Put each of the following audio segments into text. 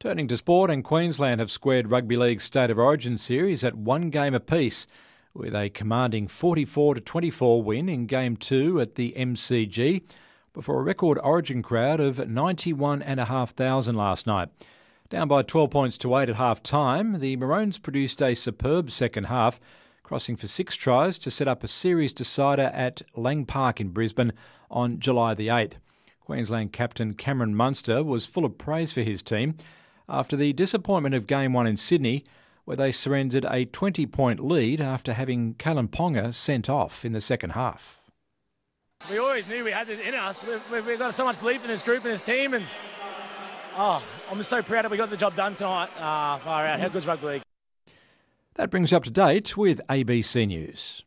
Turning to sport, and Queensland have squared Rugby League's State of Origin series at one game apiece, with a commanding 44-24 win in Game 2 at the MCG before a record Origin crowd of 91,500 last night. Down by 12 points to 8 at half-time, the Maroons produced a superb second half, crossing for 6 tries to set up a series decider at Lang Park in Brisbane on July the 8th. Queensland captain Cameron Munster was full of praise for his team after the disappointment of Game 1 in Sydney, where they surrendered a 20-point lead after having Kalen Ponga sent off in the second half. We always knew we had it in us. We've got so much belief in this group and this team, and I'm just so proud that we got the job done tonight. Far out. How good's rugby league? That brings you up to date with ABC News.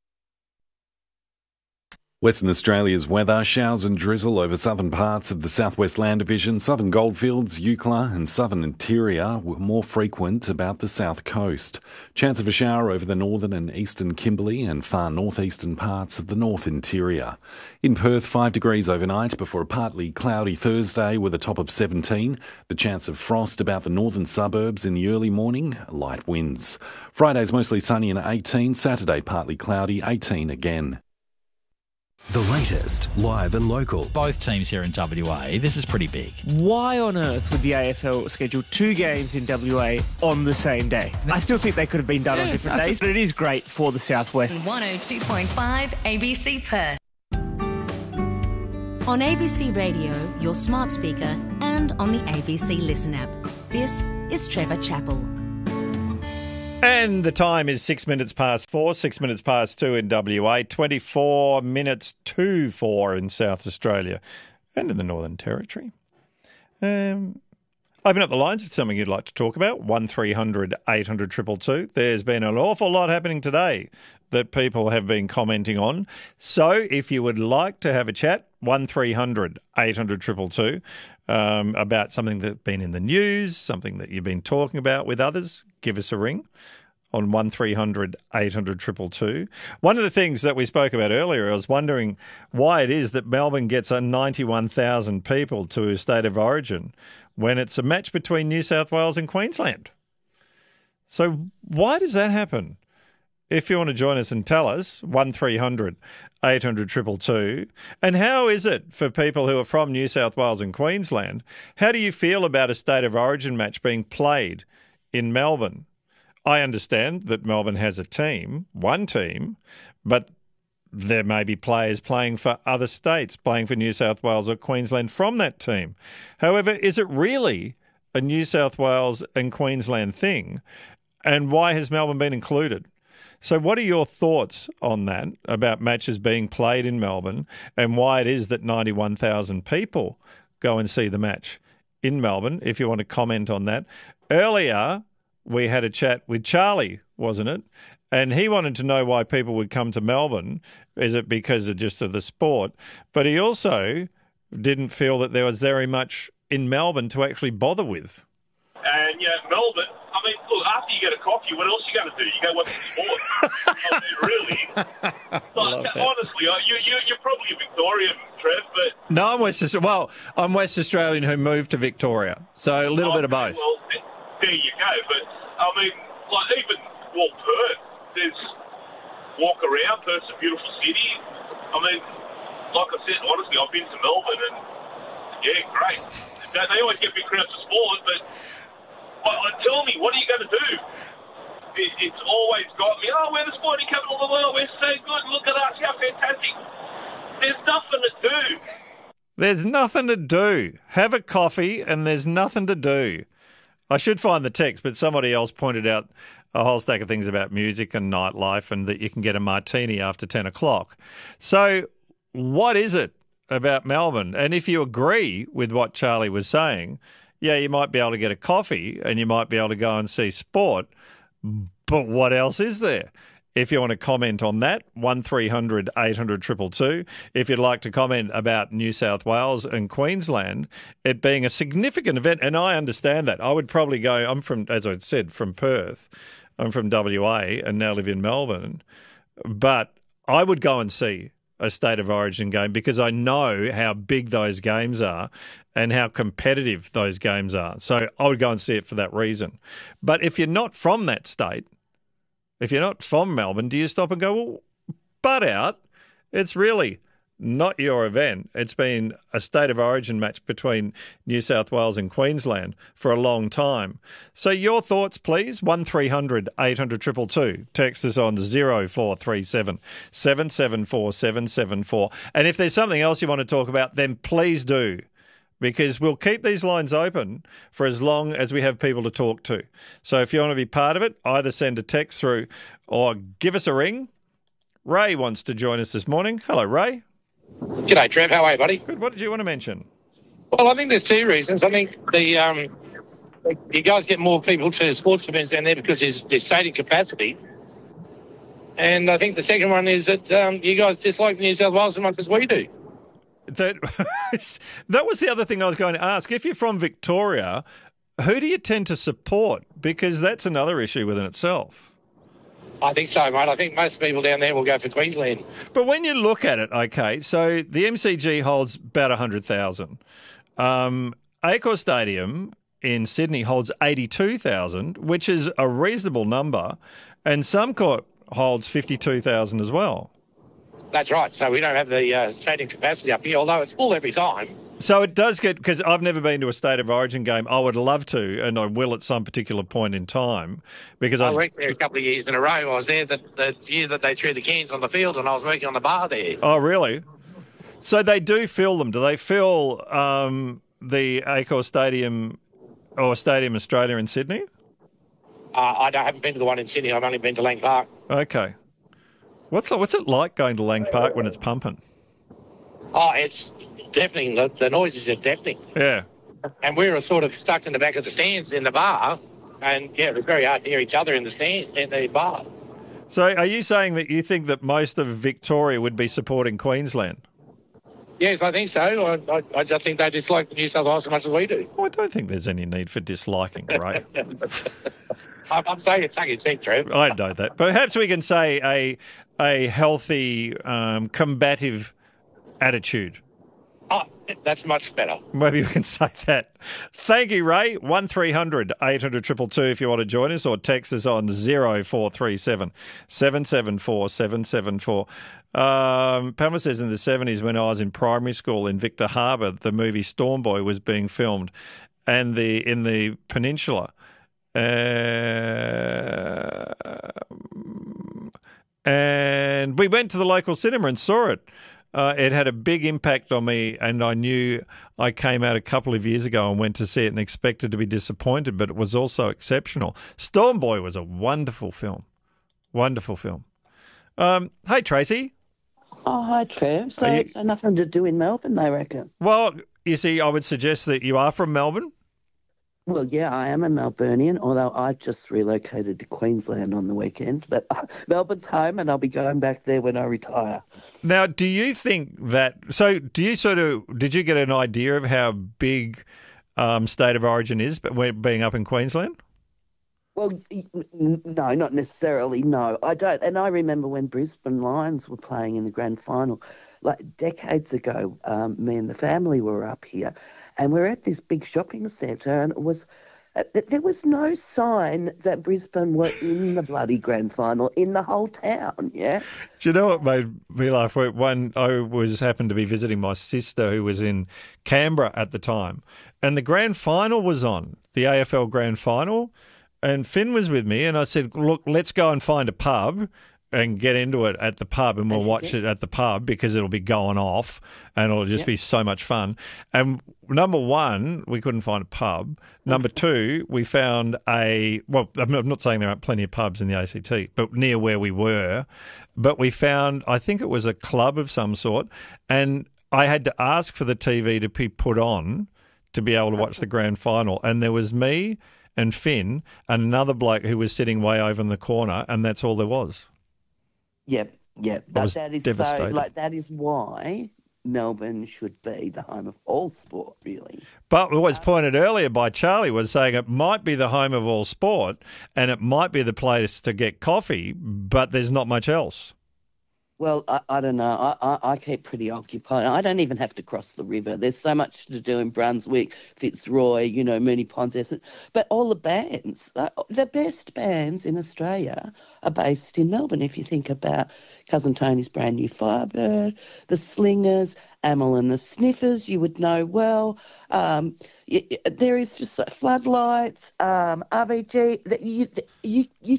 Western Australia's weather: showers and drizzle over southern parts of the Southwest Land Division, southern goldfields, Eucla and southern interior were more frequent about the south coast. Chance of a shower over the northern and eastern Kimberley and far northeastern parts of the north interior. In Perth, 5 degrees overnight before a partly cloudy Thursday with a top of 17. The chance of frost about the northern suburbs in the early morning, light winds. Friday's mostly sunny and 18, Saturday partly cloudy, 18 again. The latest, live and local. Both teams here in WA, this is pretty big. Why on earth would the AFL schedule 2 games in WA on the same day? I still think they could have been done on different days, but it is great for the Southwest. 102.5 ABC Perth. On ABC Radio, your smart speaker, and on the ABC Listen app. This is Trevor Chappell. And the time is 6 minutes past 4, 6 minutes past 2 in WA, 24 minutes to 4 in South Australia and in the Northern Territory. Open up the lines if something you'd like to talk about, 1300 800 222. There's been an awful lot happening today that people have been commenting on. So if you would like to have a chat, 1300 800 222, about something that's been in the news, something that you've been talking about with others, give us a ring on 1300 800 222. One of the things that we spoke about earlier, I was wondering why it is that Melbourne gets 91,000 people to a State of Origin when it's a match between New South Wales and Queensland. So why does that happen? If you want to join us and tell us, 1300 800 222. And how is it for people who are from New South Wales and Queensland? How do you feel about a State of Origin match being played in Melbourne? I understand that Melbourne has a team, one team, but there may be players playing for other states, playing for New South Wales or Queensland from that team. However, is it really a New South Wales and Queensland thing? And why has Melbourne been included? So what are your thoughts on that, about matches being played in Melbourne and why it is that 91,000 people go and see the match in Melbourne, if you want to comment on that? Earlier, we had a chat with Charlie, wasn't it? And he wanted to know why people would come to Melbourne. Is it because of just of the sport? But he also didn't feel that there was very much in Melbourne to actually bother with. And, Melbourne, I mean, look, after you get a coffee, what else are you going to do? You go watch the sport. I mean, really? Honestly, you're probably a Victorian, Trev, but... No, I'm West Australian who moved to Victoria, so a little bit of both. Well, there you go. But, I mean, even Perth, there's walk around. Perth's a beautiful city. I mean, like I said, honestly, I've been to Melbourne and, great. They always get big crowds for sport, but tell me, what are you going to do? It's always got me, we're the sporting capital of the world, we're so good, look at us, how fantastic. There's nothing to do. There's nothing to do. Have a coffee and there's nothing to do. I should find the text, but somebody else pointed out a whole stack of things about music and nightlife and that you can get a martini after 10 o'clock. So what is it about Melbourne? And if you agree with what Charlie was saying, you might be able to get a coffee and you might be able to go and see sport, but what else is there? If you want to comment on that, 1300 800 222. If you'd like to comment about New South Wales and Queensland, it being a significant event, and I understand that. I would probably go, I'm from, as I said, from Perth. I'm from WA and now live in Melbourne. But I would go and see a State of Origin game because I know how big those games are and how competitive those games are. So I would go and see it for that reason. But if you're not from that state, if you're not from Melbourne, do you stop and go, well, butt out? It's really not your event. It's been a State of Origin match between New South Wales and Queensland for a long time. So your thoughts, please. 1300 800 222. Text us on 0437 774 774. And if there's something else you want to talk about, then please do, because we'll keep these lines open for as long as we have people to talk to. So if you want to be part of it, either send a text through or give us a ring. Ray wants to join us this morning. Hello, Ray. G'day, Trev. How are you, buddy? Good. What did you want to mention? Well, I think there's two reasons. I think you guys get more people to sports events down there because there's stadium capacity. And I think the second one is that you guys dislike New South Wales as much as we do. That was the other thing I was going to ask. If you're from Victoria, who do you tend to support? Because that's another issue within itself. I think so, mate. I think most people down there will go for Queensland. But when you look at it, okay, so the MCG holds about 100,000. Accor Stadium in Sydney holds 82,000, which is a reasonable number, and Suncorp holds 52,000 as well. That's right. So we don't have the stadium capacity up here, although it's full every time. So it does get, because I've never been to a State of Origin game. I would love to, and I will at some particular point in time. Because I worked there a couple of years in a row. I was there the year that they threw the cans on the field, and I was working on the bar there. Oh, really? So they do fill them. Do they fill the Accor Stadium or Stadium Australia in Sydney? I haven't been to the one in Sydney. I've only been to Lang Park. Okay. What's it like going to Lang Park when it's pumping? Oh, it's deafening. The noises are deafening. Yeah. And we were sort of stuck in the back of the stands in the bar, and yeah, it was very hard to hear each other in the bar. So are you saying that you think that most of Victoria would be supporting Queensland? Yes, I think so. I just think they dislike New South Wales as much as we do. Well, I don't think there's any need for disliking, right? I'm saying it's tongue-in-cheek, Trev. I know that. Perhaps we can say a healthy, combative attitude. Oh, that's much better. Maybe we can say that. Thank you, Ray. 1300 800 222 if you want to join us, or text us on 0437 774 774. Pamela says in the 70s, when I was in primary school in Victor Harbour, the movie Storm Boy was being filmed, and in the peninsula. And we went to the local cinema and saw it. It had a big impact on me, and I knew I came out a couple of years ago and went to see it and expected to be disappointed, but it was also exceptional. Storm Boy was a wonderful film. Wonderful film. Hey, Tracy. Oh, hi, Trev. So nothing to do in Melbourne, they reckon? Well, you see, I would suggest that you are from Melbourne. Well, yeah, I am a Melburnian, although I just relocated to Queensland on the weekend. But Melbourne's home, and I'll be going back there when I retire. Now, do you think that... So, did you get an idea of how big State of Origin is being up in Queensland? Well, no, not necessarily, no. I don't. And I remember when Brisbane Lions were playing in the grand final, like decades ago, me and the family were up here, and we were at this big shopping centre, and it was... there was no sign that Brisbane were in the bloody grand final in the whole town, yeah? Do you know what made me laugh? I happened to be visiting my sister who was in Canberra at the time, and the grand final was on, the AFL grand final, and Finn was with me, and I said, look, let's go and find a pub and get into it at the pub, and we'll watch it at the pub because it'll be going off and it'll just be so much fun. And number one, we couldn't find a pub. Number two, we found I'm not saying there aren't plenty of pubs in the ACT, but near where we were. But we found, I think it was a club of some sort, and I had to ask for the TV to be put on to be able to watch the grand final. And there was me and Finn and another bloke who was sitting way over in the corner, and that's all there was. Yep. That is devastated. so. Like, that is why Melbourne should be the home of all sport, really. But what was pointed earlier by Charlie was saying it might be the home of all sport, and it might be the place to get coffee, but there's not much else. Well, I don't know. I keep pretty occupied. I don't even have to cross the river. There's so much to do in Brunswick, Fitzroy, Moonee Ponds. But all the bands, the best bands in Australia are based in Melbourne. If you think about Cousin Tony's Brand New Firebird, the Slingers, Amyl and the Sniffers, you would know well. There is just Floodlights, RVG. That you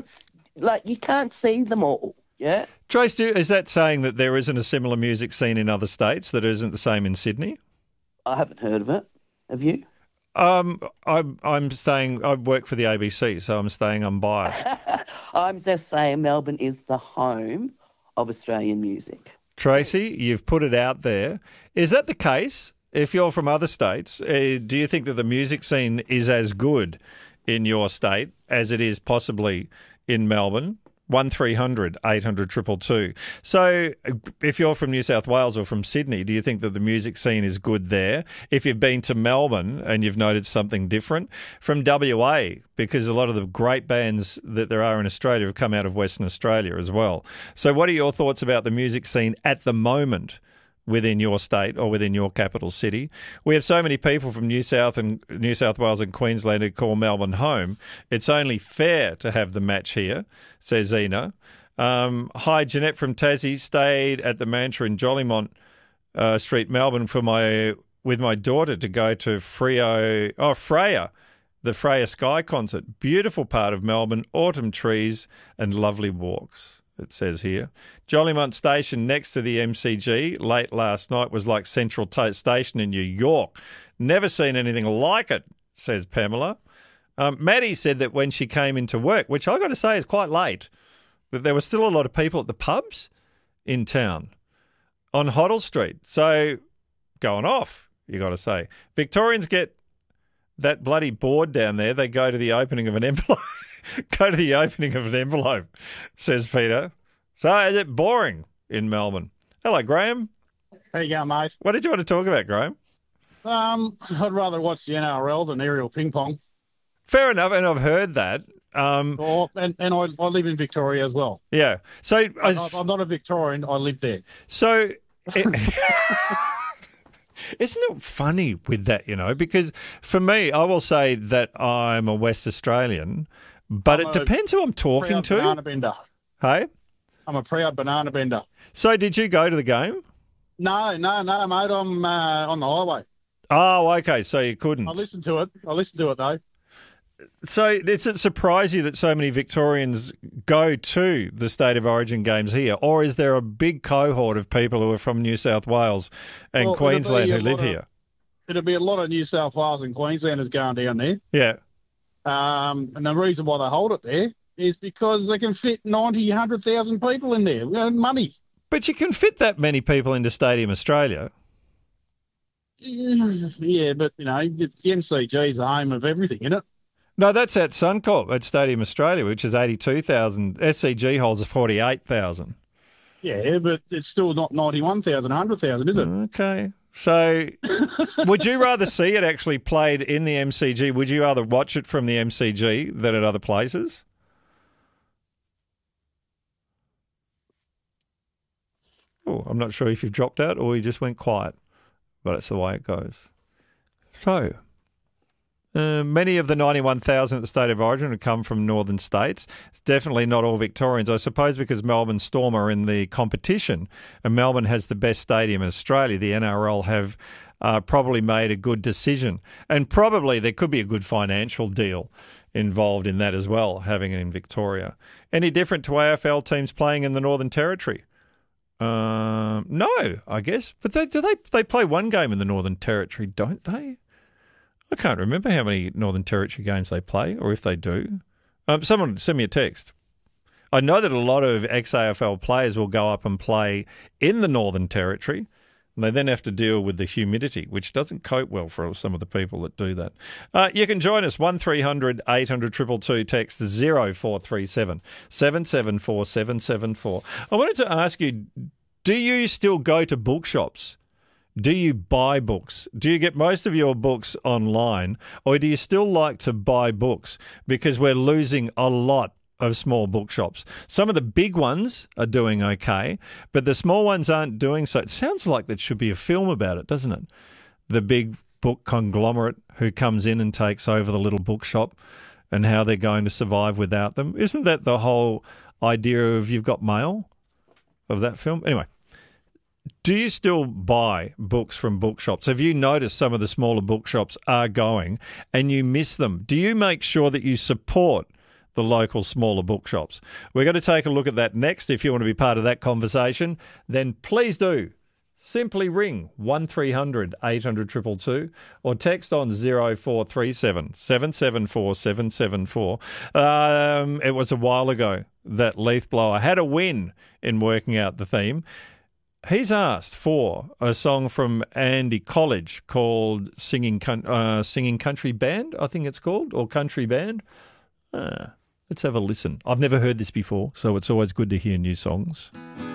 can't see them all. Yeah. Trace, is that saying that there isn't a similar music scene in other states that isn't the same in Sydney? I haven't heard of it. Have you? I'm staying. I work for the ABC, so I'm staying unbiased. I'm just saying Melbourne is the home of Australian music. Tracy, you've put it out there. Is that the case? If you're from other states, do you think that the music scene is as good in your state as it is possibly in Melbourne? 1300 800 222. So if you're from New South Wales or from Sydney, do you think that the music scene is good there? If you've been to Melbourne and you've noticed something different from WA, because a lot of the great bands that there are in Australia have come out of Western Australia as well. So what are your thoughts about the music scene at the moment within your state or within your capital city? We have so many people from New South Wales and Queensland who call Melbourne home. It's only fair to have the match here, says Zena. Hi, Jeanette from Tassie. Stayed at the Mantra in Jollymont Street, Melbourne, with my daughter to go to Freya, the Freya Sky concert. Beautiful part of Melbourne, autumn trees and lovely walks. It says here. Jollymont Station next to the MCG late last night was like Central Station in New York. Never seen anything like it, says Pamela. Maddie said that when she came into work, which I got to say is quite late, that there were still a lot of people at the pubs in town on Hoddle Street. So going off, you got to say. Victorians get that bloody board down there. They go to the opening of an envelope. Go to the opening of an envelope, says Peter. So is it boring in Melbourne? Hello, Graham. How you going, mate? What did you want to talk about, Graham? I'd rather watch the NRL than aerial ping pong. Fair enough, and I've heard that. And I live in Victoria as well. Yeah. So I'm not a Victorian. I live there. So isn't it funny with that, Because for me, I will say that I'm a West Australian, but it depends who I'm talking to. Banana bender. Hey? I'm a proud banana bender. So did you go to the game? No, mate. I'm on the highway. Oh, okay. So you couldn't. I listened to it. Though. So does it surprise you that so many Victorians go to the State of Origin games here, or is there a big cohort of people who are from New South Wales and Queensland who live here? It'll be a lot of New South Wales and Queenslanders going down there. Yeah. And the reason why they hold it there is because they can fit 90, 100,000 people in there. Money. But you can fit that many people into Stadium Australia. Yeah, but, the MCG is the home of everything, isn't it? No, that's at Suncorp, at Stadium Australia, which is 82,000. SCG holds 48,000. Yeah, but it's still not 91,000, 100,000, is it? Okay. So would you rather see it actually played in the MCG? Would you rather watch it from the MCG than at other places? Oh, I'm not sure if you've dropped out or you just went quiet, but it's the way it goes. So many of the 91,000 at the State of Origin have come from northern states. It's definitely not all Victorians, I suppose, because Melbourne Storm are in the competition and Melbourne has the best stadium in Australia. The NRL have probably made a good decision, and probably there could be a good financial deal involved in that as well, having it in Victoria. Any different to AFL teams playing in the Northern Territory? No, I guess. But they play one game in the Northern Territory, don't they? I can't remember how many Northern Territory games they play, or if they do. Someone send me a text. I know that a lot of ex-AFL players will go up and play in the Northern Territory, and they then have to deal with the humidity, which doesn't cope well for some of the people that do that. You can join us, 1300 800 222, text 0437 774 774. I wanted to ask you, do you still go to bookshops? Do you buy books? Do you get most of your books online, or do you still like to buy books? Because we're losing a lot of small bookshops. Some of the big ones are doing okay, but the small ones aren't doing so. It sounds like there should be a film about it, doesn't it? The big book conglomerate who comes in and takes over the little bookshop and how they're going to survive without them. Isn't that the whole idea of You've Got Mail, of that film? Anyway, do you still buy books from bookshops? Have you noticed some of the smaller bookshops are going and you miss them? Do you make sure that you support the local smaller bookshops? We're going to take a look at that next. If you want to be part of that conversation, then please do. Simply ring 1300 800 222 or text on 0437 774 774. It was a while ago that Leaf Blower had a win in working out the theme. He's asked for a song from Andy College called Singing Country Band, I think it's called, or Country Band. Let's have a listen. I've never heard this before, so it's always good to hear new songs.